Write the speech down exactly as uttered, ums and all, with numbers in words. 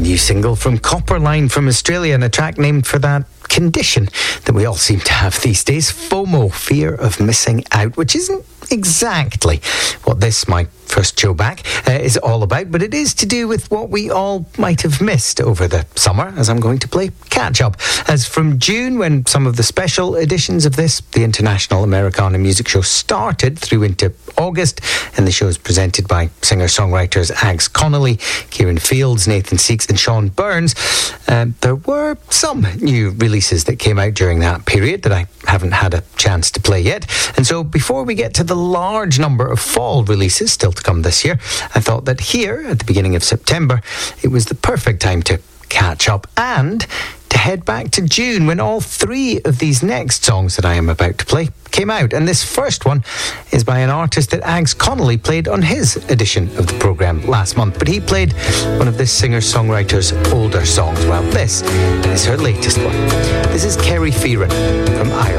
new single from Copperline from Australia, and a track named for that condition that we all seem to have these days, FOMO, fear of missing out, which isn't exactly what this, my first show back, uh, is all about, but it is to do with what we all might have missed over the summer, as I'm going to play catch up. As from June, when some of the special editions of this, the International Americana Music Show, started through into August, and the show is presented by singer-songwriters Ags Connolly, Kieran Fields, Nathan Seeks and Sean Burns. Uh, there were some new releases that came out during that period that I haven't had a chance to play yet, and so before we get to the large number of fall releases still to come this year, I thought that here at the beginning of September it was the perfect time to catch up and to head back to June, when all three of these next songs that I am about to play came out. And this first one is by an artist that Ags Connolly played on his edition of the programme last month, but he played one of this singer-songwriter's older songs. Well, this is her latest one. This is Kerry Fearon from Ireland.